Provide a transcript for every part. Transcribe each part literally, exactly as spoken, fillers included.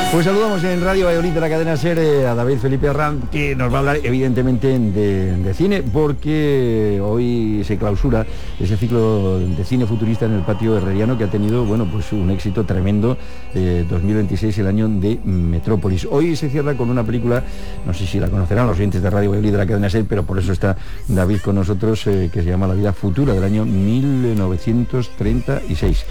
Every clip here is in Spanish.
Pues saludamos en Radio Valladolid de la cadena SER a David Felipe Arranz, que nos va a hablar evidentemente de, de cine, porque hoy se clausura ese ciclo de cine futurista en el patio herreriano, que ha tenido, bueno, pues un éxito tremendo, eh, dos mil veintiséis, el año de Metrópolis. Hoy se cierra con una película, no sé si la conocerán los oyentes de Radio Valladolid de la cadena SER, pero por eso está David con nosotros, eh, que se llama La vida futura, del año mil novecientos treinta y seis.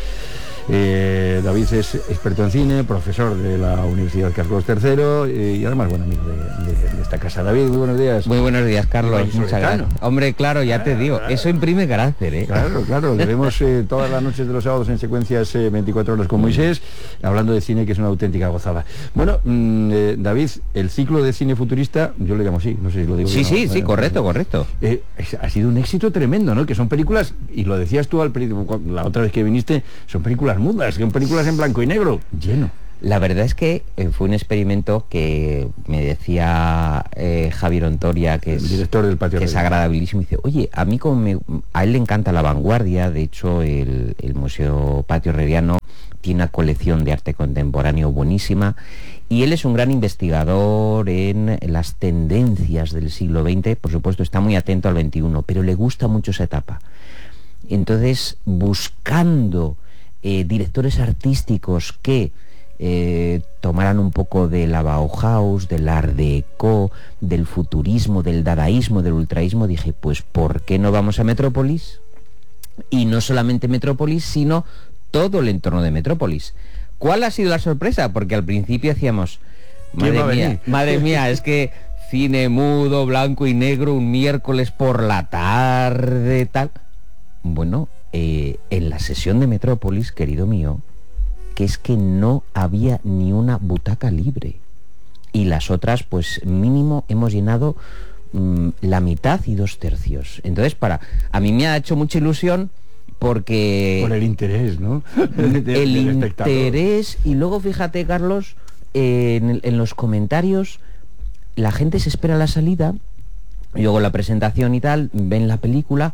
Eh, David es experto en cine, profesor de la Universidad Carlos tercero eh, y además buen amigo de, de, de esta casa. David, muy buenos días. Muy buenos días, Carlos. Muchas gracias. Hombre, claro, ya te digo, eso imprime carácter, ¿eh? Claro, claro, le vemos eh, todas las noches de los sábados en secuencias eh, veinticuatro horas con Moisés, hablando de cine, que es una auténtica gozada. Bueno, mmm, eh, David, el ciclo de cine futurista, yo le llamo así, no sé si lo digo. Sí, yo, sí, no, sí, eh, correcto, correcto. Eh, ha sido un éxito tremendo, ¿no? Que son películas, y lo decías tú al la otra vez que viniste, son películas mudas, son películas en blanco y negro, lleno. La verdad es que eh, fue un experimento que me decía eh, Javier Ontoria, que el es, director del patio, que es agradabilísimo, y dice, oye, a mí como me, a él le encanta la vanguardia. De hecho el, el Museo Patio Herreriano tiene una colección de arte contemporáneo buenísima, y él es un gran investigador en las tendencias del siglo veinte, por supuesto está muy atento al veintiuno, pero le gusta mucho esa etapa. Entonces, buscando eh, directores artísticos que eh, tomaran un poco de la Bauhaus, del Art Deco, del futurismo, del dadaísmo, del ultraísmo, dije, pues ¿por qué no vamos a Metrópolis? Y no solamente Metrópolis, sino todo el entorno de Metrópolis. ¿Cuál ha sido la sorpresa? Porque al principio hacíamos, madre mía, madre mía, es que cine mudo, blanco y negro, un miércoles por la tarde, tal. Bueno, eh, en la sesión de Metrópolis, querido mío, que es que no había ni una butaca libre. Y las otras, pues mínimo, hemos llenado mmm, la mitad y dos tercios. Entonces, para a mí me ha hecho mucha ilusión porque... Por el interés, ¿no? De, el interés, y luego fíjate, Carlos, eh, en, en los comentarios, la gente se espera la salida, luego la presentación y tal, ven la película,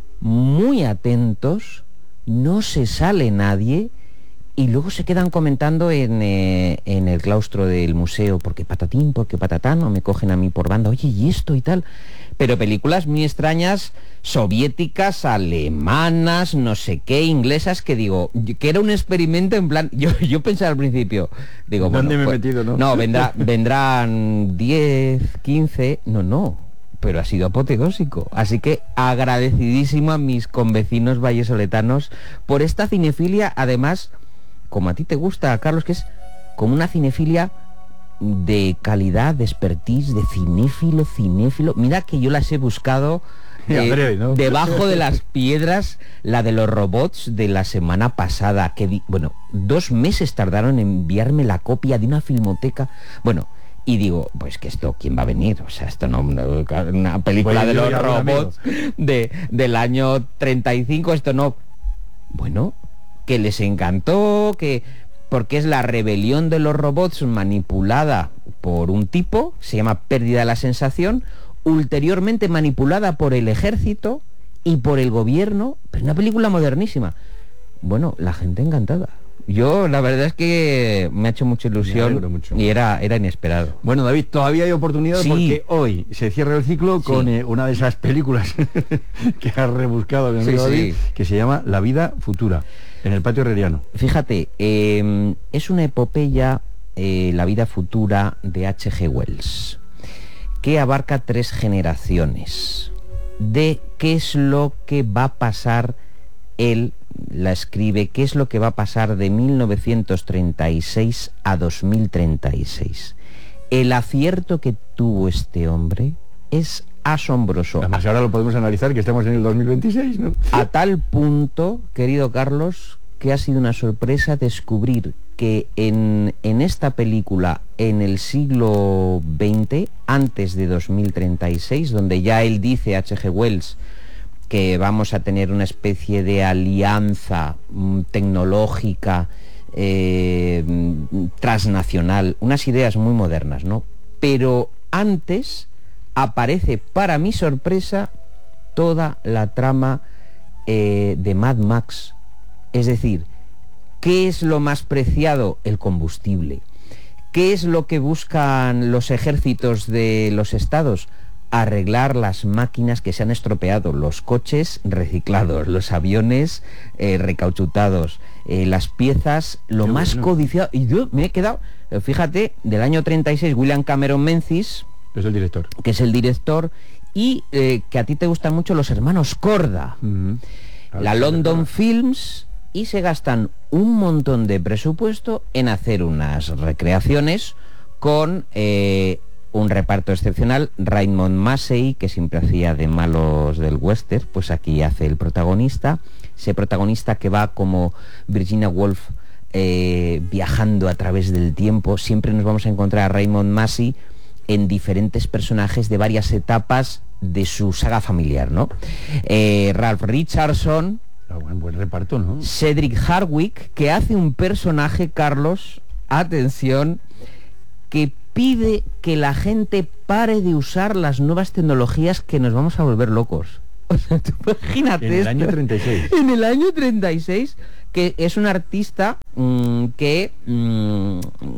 muy atentos, no se sale nadie, y luego se quedan comentando en, eh, en el claustro del museo, porque patatín, porque patatán, o me cogen a mí por banda, oye, y esto y tal. Pero películas muy extrañas, soviéticas, alemanas, no sé qué, inglesas, que digo, que era un experimento en plan, yo, yo pensaba al principio, digo, ¿dónde bueno, me he pues, metido, no? No, vendrá, vendrán diez, quince, no, no, pero ha sido apoteósico. Así que agradecidísimo a mis convecinos vallesoletanos por esta cinefilia, además, como a ti te gusta, Carlos, que es como una cinefilia de calidad, de expertise, de cinéfilo, cinéfilo. Mira que yo las he buscado eh, André, ¿no? debajo de las piedras, la de los robots de la semana pasada, que di, bueno, dos meses tardaron en enviarme la copia de una filmoteca. Bueno, y digo, pues que esto, ¿quién va a venir? O sea, esto no, una película bueno, de los robots de, del año treinta y cinco, esto no. Bueno, que les encantó, que... porque es la rebelión de los robots manipulada por un tipo, se llama Pérdida de la Sensación, ulteriormente manipulada por el ejército y por el gobierno, pero una película modernísima. Bueno, la gente encantada. Yo la verdad es que me ha hecho mucha ilusión mucho. y era, era inesperado. Bueno, David, todavía hay oportunidad, sí, porque hoy se cierra el ciclo con sí. eh, una de esas películas que has rebuscado, mi amigo sí, David, sí. que se llama La vida futura, en el patio herreriano. Fíjate, eh, es una epopeya, eh, La vida futura, de H G Wells, que abarca tres generaciones de qué es lo que va a pasar. Él la escribe, qué es lo que va a pasar de mil novecientos treinta y seis a dos mil treinta y seis. El acierto que tuvo este hombre es asombroso. Además, ahora lo podemos analizar, que estamos en el dos mil veintiséis, ¿no? A tal punto, querido Carlos, que ha sido una sorpresa descubrir que en, en esta película, en el siglo veinte, antes de dos mil treinta y seis, donde ya él dice, H G Wells, que vamos a tener una especie de alianza mm, tecnológica, eh, transnacional, unas ideas muy modernas, ¿no? Pero antes aparece, para mi sorpresa, toda la trama eh, de Mad Max. Es decir, ¿qué es lo más preciado? El combustible. ¿Qué es lo que buscan los ejércitos de los estados? Arreglar las máquinas que se han estropeado, los coches reciclados, los aviones eh, recauchutados, eh, las piezas, lo Qué más bueno. codiciado. Y yo me he quedado, fíjate, del año treinta y seis, William Cameron Menzies, es el director, que es el director, y eh, que a ti te gustan mucho los hermanos Korda, uh-huh. la London Films, y se gastan un montón de presupuesto en hacer unas recreaciones con... Eh, un reparto excepcional. Raymond Massey, que siempre hacía de malos del western, pues aquí hace el protagonista, ese protagonista que va como Virginia Woolf eh, viajando a través del tiempo. Siempre nos vamos a encontrar a Raymond Massey en diferentes personajes de varias etapas de su saga familiar, ¿no? Eh, Ralph Richardson, oh, buen, buen reparto, ¿no? Cedric Hardwicke, que hace un personaje, Carlos, atención, que pide que la gente pare de usar las nuevas tecnologías, que nos vamos a volver locos. O sea, tú imagínate en el esto. año treinta y seis. En el año treinta y seis, que es un artista mmm, que mmm,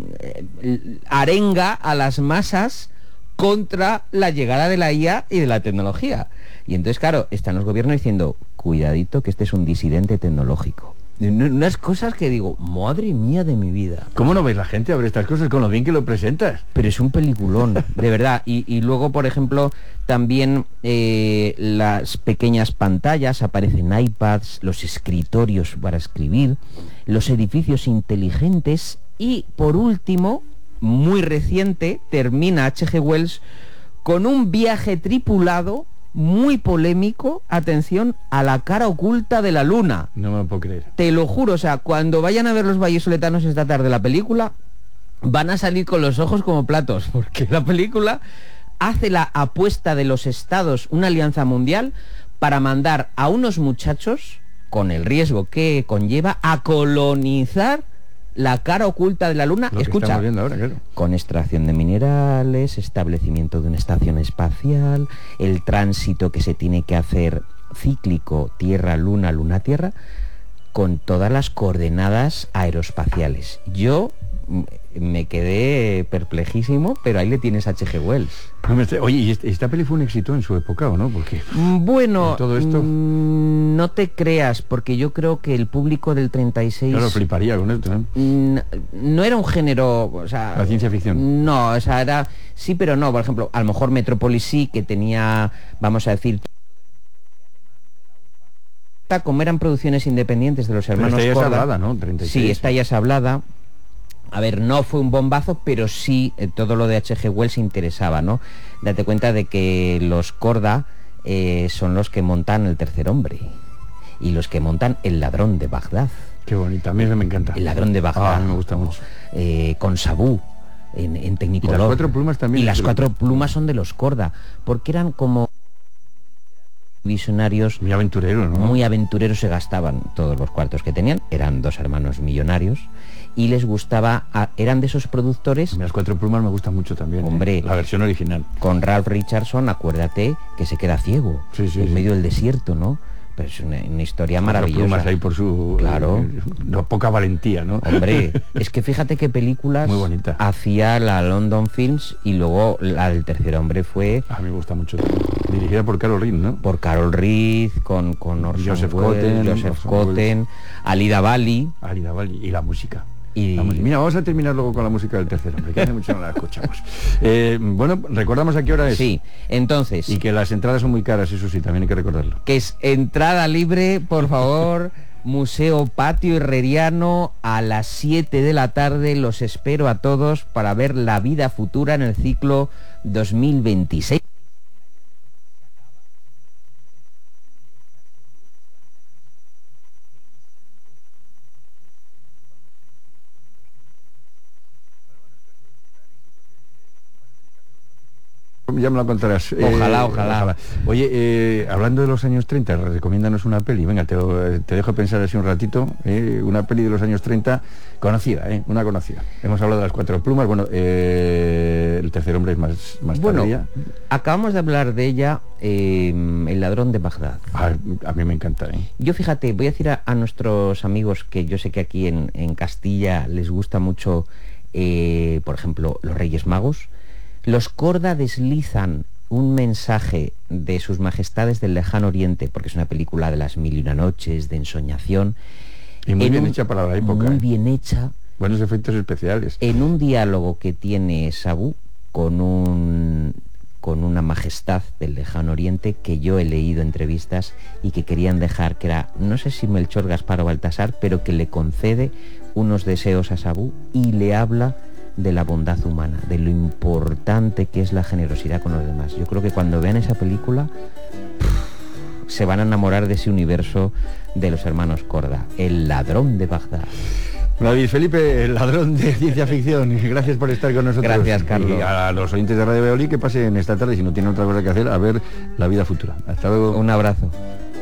arenga a las masas contra la llegada de la I A y de la tecnología. Y entonces, claro, están los gobiernos diciendo, cuidadito, que este es un disidente tecnológico. Unas cosas que digo, madre mía de mi vida. ¿Cómo no ves la gente a ver estas cosas con lo bien que lo presentas? Pero es un peliculón, de verdad. Y, y luego, por ejemplo, también eh, las pequeñas pantallas, aparecen iPads, los escritorios para escribir, los edificios inteligentes y, por último, muy reciente, termina H G Wells con un viaje tripulado muy polémico, atención, a la cara oculta de la luna. No me lo puedo creer. Te lo juro, o sea, cuando vayan a ver los vallisoletanos esta tarde la película, van a salir con los ojos como platos, porque la película hace la apuesta de los estados, una alianza mundial, para mandar a unos muchachos, con el riesgo que conlleva, a colonizar la cara oculta de la luna. Lo Escucha, ahora, claro. Con extracción de minerales, establecimiento de una estación espacial, el tránsito que se tiene que hacer cíclico Tierra-Luna, Luna-Tierra, con todas las coordenadas aeroespaciales. Yo me quedé perplejísimo, pero ahí le tienes a H G Wells. Oye, ¿y esta peli fue un éxito en su época o no? Porque bueno, todo esto... mmm, no te creas, porque yo creo que el público del treinta y seis... Claro, fliparía con esto, ¿eh? No, no era un género, o sea... La ciencia ficción. No, o sea, era... Sí, pero no. Por ejemplo, a lo mejor Metrópolis sí, que tenía, vamos a decir... Como eran producciones independientes de los hermanos Korda... Esta ya es Korda, hablada, ¿no? treinta y seis. Sí, esta ya es hablada. A ver, no fue un bombazo, pero sí eh, todo lo de H G Wells interesaba, ¿no? Date cuenta de que los Korda eh, son los que montan El tercer hombre y los que montan El ladrón de Bagdad. Qué bonita, a mí me encanta. El ladrón de Bagdad. Ah, me gusta mucho. Eh, con Sabú, en, en Technicolor. Y las cuatro plumas también. Y las cuatro plumas son de los Korda, porque eran como visionarios, muy aventureros, ¿no? Muy aventureros, se gastaban todos los cuartos que tenían, eran dos hermanos millonarios y les gustaba, a, eran de esos productores. Las cuatro plumas me gustan mucho también, hombre, ¿eh? La versión original. Con Ralph Richardson, acuérdate que se queda ciego, sí, sí, en sí. medio del desierto, ¿no? Pero es una, una historia cuatro maravillosa. Plumas ahí por su, claro, eh, no, poca valentía, ¿no? Hombre, es que fíjate qué películas muy bonita hacía la London Films, y luego la del tercer hombre fue... A mí me gusta mucho. Dirigida por Carol Reed, ¿no? Por Carol Reed, con, con Orson Joseph Welles, Cotten, Joseph Orson Cotten, Welles. Alida Bali. Alida Bali. Y la música. Y... La música. Mira, vamos a terminar luego con la música del tercer hombre, que hace mucho no la escuchamos. Eh, bueno, recordamos a qué hora es. Sí, entonces... Y que las entradas son muy caras, eso sí, también hay que recordarlo. Que es entrada libre, por favor. Museo Patio Herreriano, a las siete de la tarde. Los espero a todos para ver La vida futura en el ciclo dos mil veintiséis. Ya me lo contarás. Ojalá, eh, ojalá. ojalá. Oye, eh, hablando de los años treinta, recomiéndanos una peli. Venga, te, te dejo pensar así un ratito. Eh, una peli de los años treinta, conocida, eh, una conocida. Hemos hablado de Las cuatro plumas. Bueno, eh, El tercer hombre es más, más bueno, tardía. Acabamos de hablar de ella, eh, El ladrón de Bagdad. Ah, a mí me encanta. Eh. Yo, fíjate, voy a decir a, a nuestros amigos, que yo sé que aquí en, en Castilla les gusta mucho eh, por ejemplo, los Reyes Magos. Los Korda deslizan un mensaje de sus majestades del lejano oriente, porque es una película de las mil y una noches, de ensoñación. Y muy bien un, hecha para la época. Muy ¿eh? bien hecha. Buenos efectos especiales. En un diálogo que tiene Sabu con un con una majestad del lejano oriente, que yo he leído entrevistas y que querían dejar, que era, no sé si Melchor, Gaspar o Baltasar, pero que le concede unos deseos a Sabu y le habla de la bondad humana, de lo importante que es la generosidad con los demás. Yo creo que cuando vean esa película pff, se van a enamorar de ese universo de los hermanos Korda, el ladrón de Bagdad. David Felipe, el ladrón de ciencia ficción, gracias por estar con nosotros. Gracias, Carlos. Y a los oyentes de Radio Valladolid que pasen esta tarde, si no tienen otra cosa que hacer, a ver La vida futura. Hasta luego. Un abrazo.